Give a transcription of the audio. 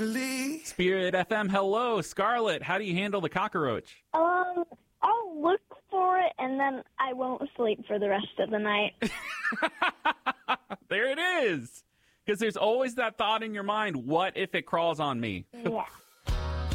Spirit FM, hello. Scarlett, how do you handle the cockroach? I'll look for it, and then I won't sleep for the rest of the night. There it is. Because there's always that thought in your mind, what if it crawls on me? Yeah.